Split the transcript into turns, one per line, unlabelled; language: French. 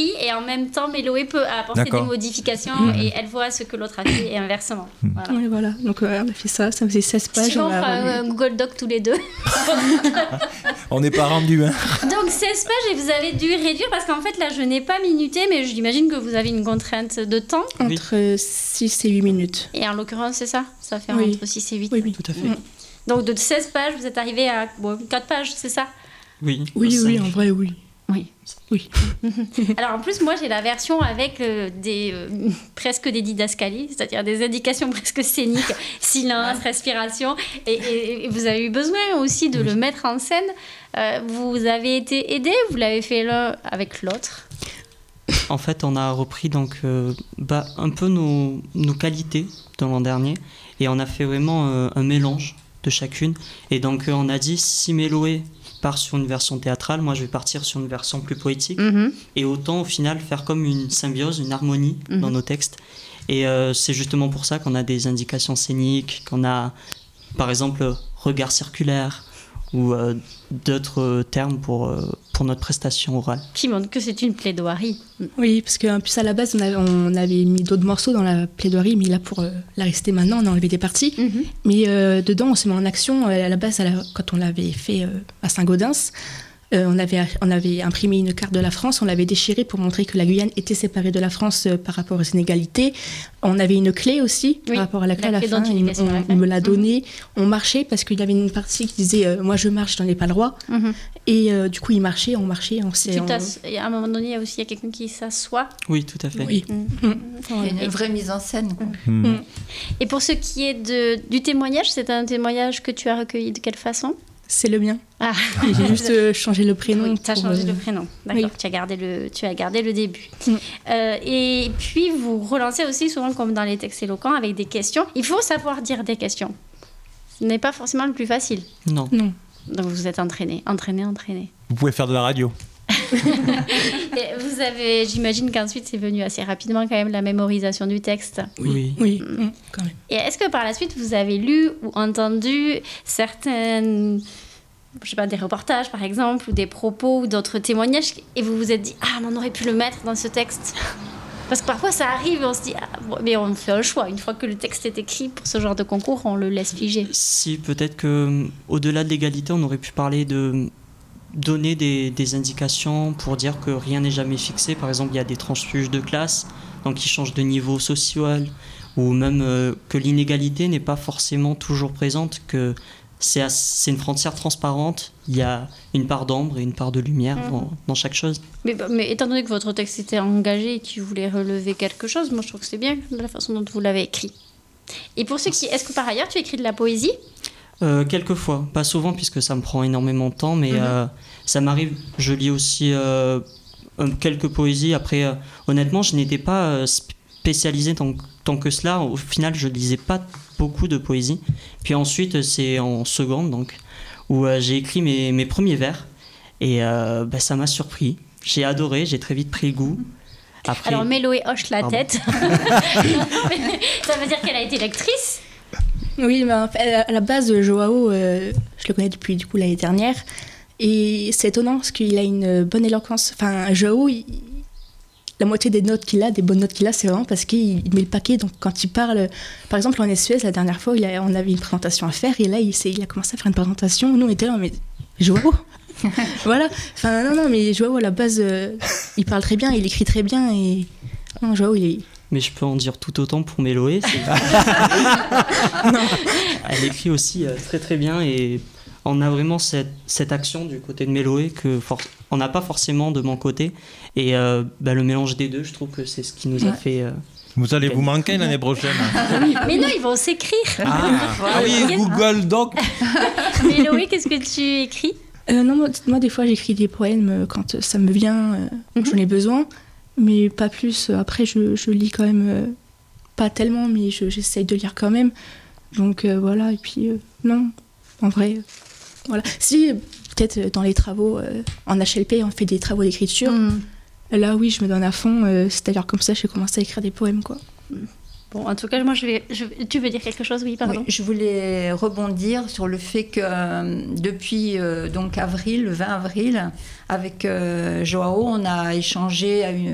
écrit et en même temps Méloé peut apporter des modifications et elle voit ce que l'autre a fait et inversement. Voilà.
Oui, voilà. Donc on a fait ça faisait 16 pages.
Sinon, on fera un Google Doc tous les deux.
On n'est pas rendu. Hein.
Donc 16 pages et vous avez dû réduire parce qu'en fait là je n'ai pas minuté mais j'imagine que vous avez une contrainte de temps.
Entre 6 et 8 minutes.
Et en l'occurrence c'est ça fait entre 6 et 8.
Oui,
tout à fait.
Donc de 16 pages vous êtes arrivé à 4 pages, c'est ça?
Oui,
en vrai, oui. Oui.
Alors en plus moi j'ai la version avec presque des didascalies, c'est-à-dire des indications presque scéniques, silence, respiration et vous avez eu besoin aussi de le mettre en scène. Vous avez été aidé, vous l'avez fait l'un avec l'autre?
En fait on a repris donc un peu nos qualités de l'an dernier et on a fait vraiment un mélange de chacune et donc on a dit si Méloé part sur une version théâtrale, moi je vais partir sur une version plus poétique et autant au final faire comme une symbiose, une harmonie dans nos textes et c'est justement pour ça qu'on a des indications scéniques, qu'on a par exemple regard circulaire ou d'autres termes pour notre prestation orale.
Qui montre que c'est une plaidoirie.
Oui, parce qu'en plus à la base on avait mis d'autres morceaux dans la plaidoirie, mais là pour la réciter maintenant on a enlevé des parties. Mais dedans on se met en action. À la base quand on l'avait fait à Saint-Gaudens, on avait imprimé une carte de la France, on l'avait déchirée pour montrer que la Guyane était séparée de la France par rapport aux inégalités. On avait une clé aussi par rapport à la clé à la fin. Il me l'a donnée. On marchait parce qu'il y avait une partie qui disait moi je marche, je n'en ai pas le droit. Et du coup il marchait, on marchait.
Et à un moment donné, il y a quelqu'un qui s'assoit.
Oui, tout à fait.
Oui.
Une vraie mise en scène.
Et pour ce qui est du témoignage, c'est un témoignage que tu as recueilli de quelle façon?
C'est le mien. J'ai juste changé le prénom.
Oui, tu as changé le prénom. D'accord, oui. Tu as gardé le début. Et puis, vous relancez aussi souvent, comme dans les textes éloquents, avec des questions. Il faut savoir dire des questions. Ce n'est pas forcément le plus facile.
Non.
Donc, vous êtes entraîné.
Vous pouvez faire de la radio.
Et j'imagine qu'ensuite, c'est venu assez rapidement quand même, la mémorisation du texte.
Oui, quand même.
Et est-ce que par la suite, vous avez lu ou entendu certaines... je sais pas, des reportages par exemple, ou des propos, ou d'autres témoignages, et vous vous êtes dit « Ah, mais on aurait pu le mettre dans ce texte ». Parce que parfois ça arrive et on se dit mais on fait un choix. Une fois que le texte est écrit pour ce genre de concours, on le laisse figer.
Si, peut-être qu'au-delà de l'égalité, on aurait pu parler de donner des indications pour dire que rien n'est jamais fixé. Par exemple, il y a des transfuges de classe, donc qui changent de niveau social, ou même que l'inégalité n'est pas forcément toujours présente, que c'est une frontière transparente, il y a une part d'ombre et une part de lumière dans chaque chose.
Mais étant donné que votre texte était engagé et que tu voulais relever quelque chose, moi je trouve que c'est bien la façon dont vous l'avez écrit. Et pour ceux qui... Est-ce que par ailleurs tu écris de la poésie ?
Quelquefois, pas souvent puisque ça me prend énormément de temps, mais ça m'arrive, je lis aussi quelques poésies. Après, honnêtement, je n'étais pas spécialisé tant que cela. Au final, je lisais pas beaucoup de poésie. Puis ensuite, c'est en seconde, donc, où j'ai écrit mes premiers vers, et ça m'a surpris. J'ai adoré, j'ai très vite pris goût. Après...
Alors Méloé hoche la tête. Ça veut dire qu'elle a été lectrice ?
Oui, mais à la base, Joao, je le connais depuis du coup l'année dernière, et c'est étonnant parce qu'il a une bonne éloquence. Enfin, Joao, la moitié des notes qu'il a, des bonnes notes qu'il a, c'est vraiment parce qu'il met le paquet. Donc quand il parle, par exemple en SES, la dernière fois, on avait une présentation à faire, et là il a commencé à faire une présentation. Nous on était là, mais Joao. Voilà. Enfin non, mais Joao à la base, il parle très bien, il écrit très bien, et non, Joao il est...
Mais je peux en dire tout autant pour Méloé. Elle écrit aussi très très bien, et on a vraiment cette action du côté de Méloé on n'a pas forcément de mon côté. Et le mélange des deux, je trouve que c'est ce qui nous a fait...
Vous allez vous manquer l'année prochaine.
Mais non, ils vont s'écrire.
Oui, Google Doc.
Méloé, qu'est-ce que tu écris ?
Non, moi des fois j'écris des poèmes quand ça me vient, j'en ai besoin. Mais pas plus. Après, je lis quand même pas tellement, mais j'essaye de lire quand même. Donc voilà, et puis non, en vrai, voilà. Si, peut-être dans les travaux, en HLP, on fait des travaux d'écriture. Là, oui, je me donne à fond. C'est d'ailleurs comme ça que j'ai commencé à écrire des poèmes, quoi.
Bon, en tout cas, moi, tu veux dire quelque chose ? Oui, pardon.
Oui, je voulais rebondir sur le fait que depuis donc le 20 avril, avec Joao, on a échangé